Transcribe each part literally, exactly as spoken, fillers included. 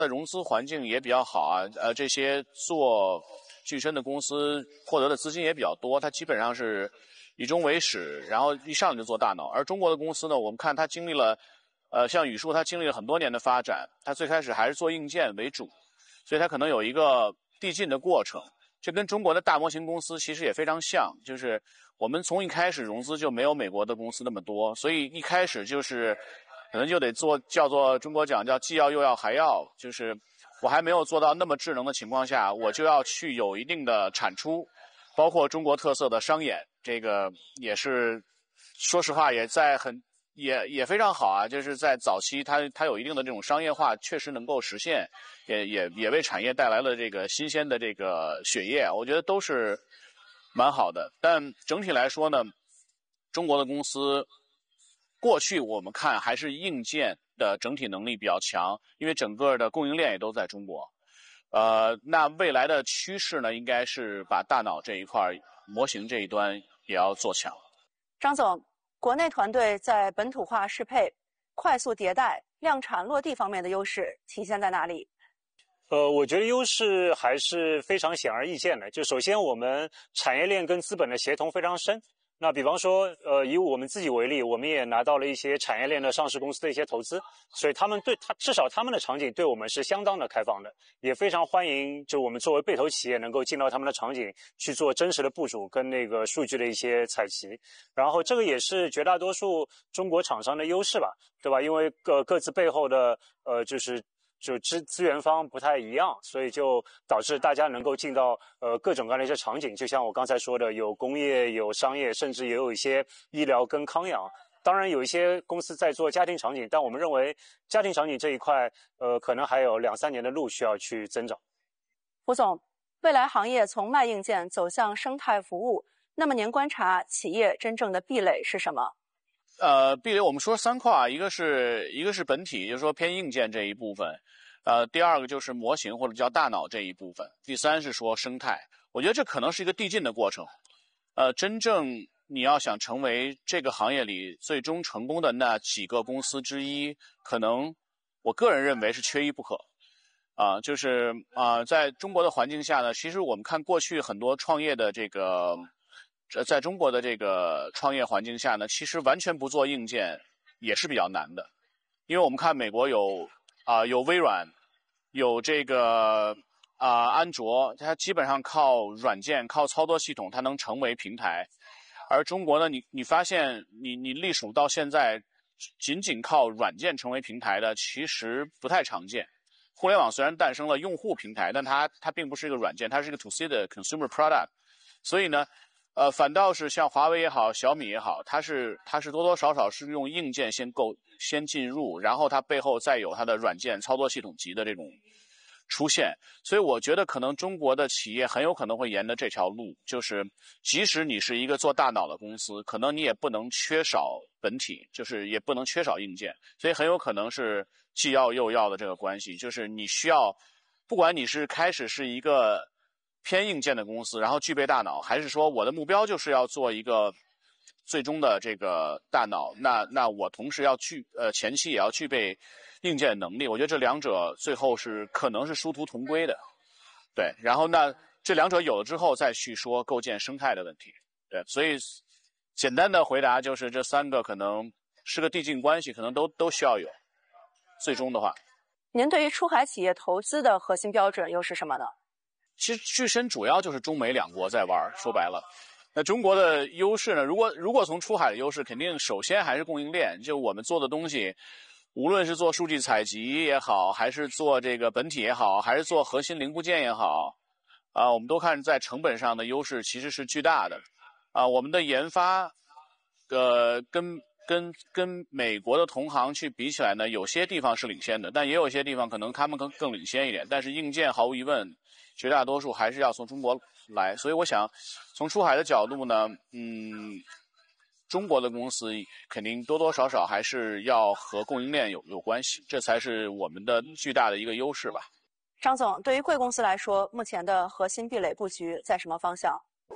的融资环境也比较好啊，呃，这些做具身的公司获得的资金也比较多，它基本上是以终为始，然后一上来就做大脑。而中国的公司呢，我们看它经历了，呃，像宇树，它经历了很多年的发展，它最开始还是做硬件为主，所以它可能有一个递进的过程。这跟中国的大模型公司其实也非常像，就是我们从一开始融资就没有美国的公司那么多，所以一开始就是可能就得做叫做中国讲叫既要又要还要，就是我还没有做到那么智能的情况下，我就要去有一定的产出，包括中国特色的商演，这个也是说实话也在很也也非常好啊，就是在早期它它有一定的这种商业化，确实能够实现，也也也为产业带来了这个新鲜的这个血液，我觉得都是蛮好的。但整体来说呢，中国的公司过去我们看还是硬件的整体能力比较强，因为整个的供应链也都在中国。呃，那未来的趋势呢，应该是把大脑这一块模型这一端也要做强。 张总，国内团队在本土化适配、快速迭代、量产落地方面的优势体现在哪里？ 呃，我觉得优势还是非常显而易见的。就首先，我们产业链跟资本的协同非常深。那比方说，呃，以我们自己为例，我们也拿到了一些产业链的上市公司的一些投资，所以他们对他至少他们的场景对我们是相当的开放的，也非常欢迎就我们作为被投企业能够进到他们的场景去做真实的部署跟那个数据的一些采集。然后这个也是绝大多数中国厂商的优势吧，对吧？因为各各自背后的呃就是就资资源方不太一样，所以就导致大家能够进到呃各种各样的一些场景，就像我刚才说的，有工业、有商业，甚至也有一些医疗跟康养。当然有一些公司在做家庭场景，但我们认为家庭场景这一块，呃，可能还有两三年的路需要去增长。 胡总，未来行业从卖硬件走向生态服务，那么您观察企业真正的壁垒是什么？ 呃，壁垒我们说三块啊，一个是一个是本体，就是说偏硬件这一部分，呃，第二个就是模型或者叫大脑这一部分，第三是说生态。我觉得这可能是一个递进的过程。呃，真正你要想成为这个行业里最终成功的那几个公司之一，可能我个人认为是缺一不可。啊、呃，就是啊、呃，在中国的环境下呢，其实我们看过去很多创业的这个。这在中国的这个创业环境下呢，其实完全不做硬件也是比较难的，因为我们看美国有啊、呃、有微软，有这个啊、呃、安卓，它基本上靠软件、靠操作系统，它能成为平台。而中国呢，你你发现你你隶属到现在，仅仅靠软件成为平台的，其实不太常见。互联网虽然诞生了用户平台，但它它并不是一个软件，它是一个 to C 的 consumer product， 所以呢。呃，反倒是像华为也好，小米也好，它是它是多多少少是用硬件先购先进入，然后它背后再有它的软件操作系统级的这种出现。所以我觉得可能中国的企业很有可能会沿着这条路，就是即使你是一个做大脑的公司，可能你也不能缺少本体，就是也不能缺少硬件，所以很有可能是既要又要的这个关系，就是你需要，不管你是开始是一个偏硬件的公司，然后具备大脑，还是说我的目标就是要做一个最终的这个大脑，那那我同时要具呃前期也要具备硬件能力，我觉得这两者最后是可能是殊途同归的，对。然后那这两者有了之后，再去说构建生态的问题，对。所以简单的回答就是这三个可能是个递进关系，可能都都需要有。最终的话， 您对于出海企业投资的核心标准又是什么呢？ 其实具身主要就是中美两国在玩，说白了，那中国的优势呢？如果如果从出海的优势，肯定首先还是供应链。就我们做的东西，无论是做数据采集也好，还是做这个本体也好，还是做核心零部件也好，啊，我们都看在成本上的优势其实是巨大的。啊，我们的研发，呃，跟跟跟美国的同行去比起来呢，有些地方是领先的，但也有些地方可能他们更更领先一点。但是硬件毫无疑问，绝大多数还是要从中国来，所以我想从出海的角度呢，嗯，中国的公司肯定多多少少还是要和供应链有有关系，这才是我们的巨大的一个优势吧。 张总，对于贵公司来说，目前的核心壁垒布局在什么方向？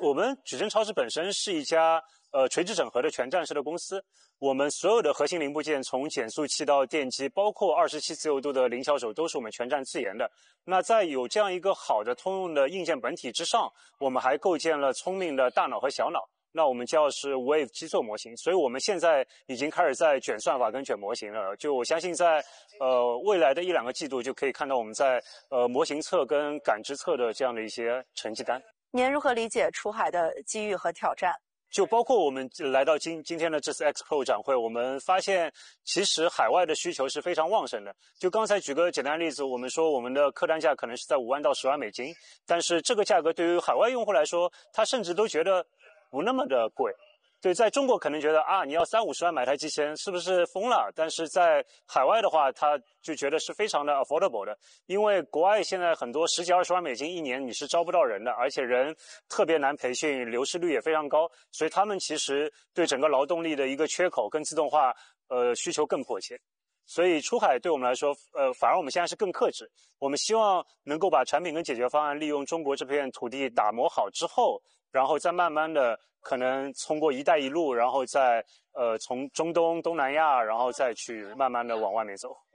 我们矩阵超视本身是一家呃垂直整合的全站式的公司，我们所有的核心零部件，从减速器到电机，包括二十七自由度的零小手，都是我们全站自研的。那在有这样一个好的通用的硬件本体之上，我们还构建了聪明的大脑和小脑。那我们叫是 Wave 基座模型，所以我们现在已经开始在卷算法跟卷模型了。就我相信在呃未来的一两个季度就可以看到我们在呃模型侧跟感知侧的这样的一些成绩单。 您如何理解出海的机遇和挑战？ 就包括我们来到今今天的这次 X Pro 展会，我们发现其实海外的需求是非常旺盛的。就刚才举个简单的例子，我们说我们的客单价可能是在五万到十万美金，但是这个价格对于海外用户来说，他甚至都觉得不那么的贵。对，在中国可能觉得啊，你要三五十万买台机器人是不是疯了？但是在海外的话，他就觉得是非常的 affordable 的，因为国外现在很多十几二十万美金一年你是招不到人的，而且人特别难培训，流失率也非常高，所以他们其实对整个劳动力的一个缺口跟自动化呃需求更迫切。所以出海对我们来说，呃，反而我们现在是更克制。我们希望能够把产品跟解决方案利用中国这片土地打磨好之后，然后再慢慢的可能通过一带一路，然后再呃从中东、东南亚，然后再去慢慢的往外面走。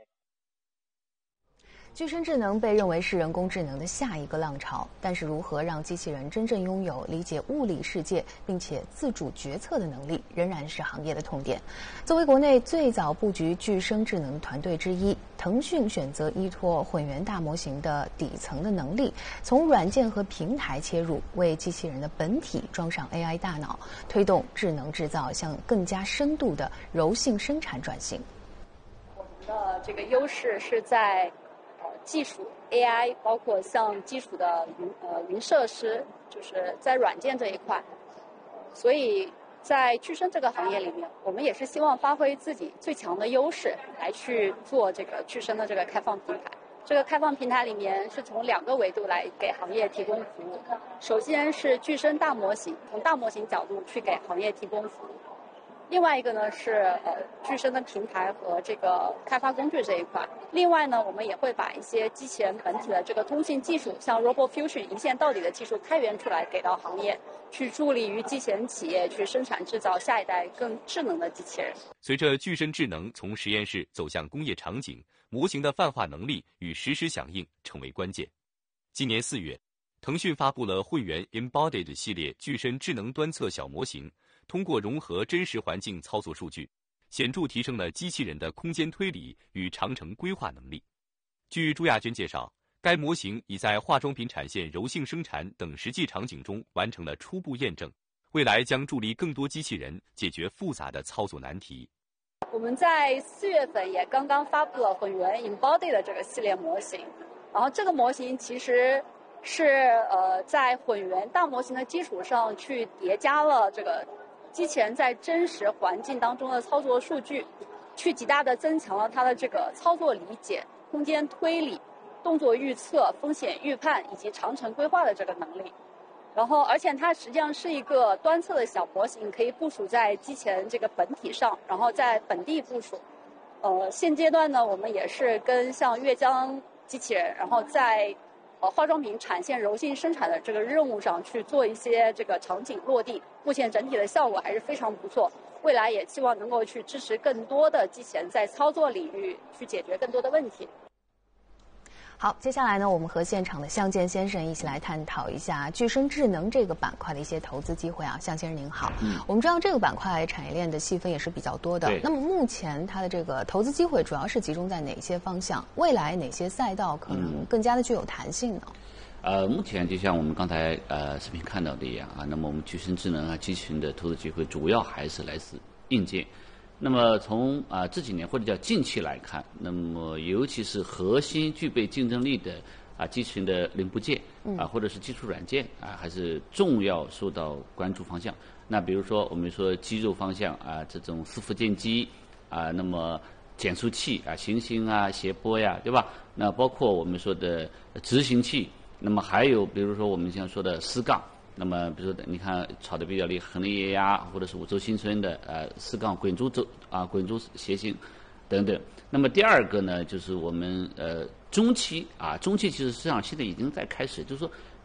具身智能被认为是人工智能的下一个浪潮，但是如何让机器人真正拥有理解物理世界并且自主决策的能力，仍然是行业的痛点。作为国内最早布局具身智能团队之一，腾讯选择依托混元大模型的底层的能力，从软件和平台切入，为机器人的本体装上 A I 大脑，推动智能制造向更加深度的柔性生产转型。 我们的这个优势是在技术 A I， 包括像基础的云呃云设施，就是在软件这一块。所以在具身这个行业里面，我们也是希望发挥自己最强的优势，来去做这个具身的这个开放平台。这个开放平台里面是从两个维度来给行业提供服务。首先是具身大模型，从大模型角度去给行业提供服务。另外一个呢是呃具身的平台和这个开发工具这一块。另外呢，我们也会把一些机器人本体的这个通信技术，像 RoboFusion 一线到底的技术开源出来，给到行业，去助力于机器人企业去生产制造下一代更智能的机器人。 随着具身智能从实验室走向工业场景，模型的泛化能力与实时响应成为关键。今年四月，腾讯发布了汇源 Embodied 系列具身智能端侧小模型，通过融合真实环境操作数据，显著提升了机器人的空间推理与长程规划能力。据朱亚军介绍，该模型已在化妆品产线柔性生产等实际场景中完成了初步验证，未来将助力更多机器人解决复杂的操作难题。 我们在四月份也刚刚发布了混元 Embodied 的这个系列模型，然后这个模型其实是呃在混元大模型的基础上去叠加了这个机器人在真实环境当中的操作数据，去极大的增强了它的这个操作理解、空间推理、动作预测、风险预判以及长程规划的这个能力。然后，而且它实际上是一个端侧的小模型，可以部署在机器人这个本体上，然后在本地部署。呃，现阶段呢，我们也是跟像粤江机器人，然后在呃化妆品产线柔性生产的这个任务上去做一些这个场景落地。目前整体的效果还是非常不错，未来也希望能够去支持更多的机器人在操作领域去解决更多的问题。 好，接下来呢，我们和现场的向健先生一起来探讨一下具身智能这个板块的一些投资机会啊。向先生您好，嗯，我们知道这个板块产业链的细分也是比较多的，那么目前它的这个投资机会主要是集中在哪些方向？未来哪些赛道可能更加的具有弹性呢？ 呃，目前就像我们刚才呃视频看到的一样啊，那么我们具身智能啊机器人的投资机会主要还是来自硬件。那么从啊、呃、这几年或者叫近期来看，那么尤其是核心具备竞争力的啊机器人的零部件啊或者是基础软件啊，还是重要受到关注方向。那比如说我们说肌肉方向啊，这种伺服电机啊，那么减速器啊，行星啊、谐波呀，对吧？那包括我们说的执行器，那么还有比如说我们像说的丝杠。那么，比如说，你看炒的比较厉害，恒力液压或者是五洲新村的呃四杠滚珠轴啊滚珠鞋型等等。那么第二个呢，就是我们呃中期啊中期其实实际上现在已经在开始，就是说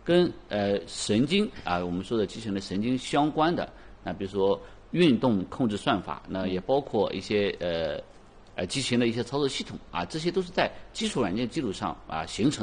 跟呃神经啊，我们说的机器人的神经相关的，那比如说运动控制算法，那也包括一些呃呃机器人的一些操作系统啊，这些都是在基础软件基础上啊形成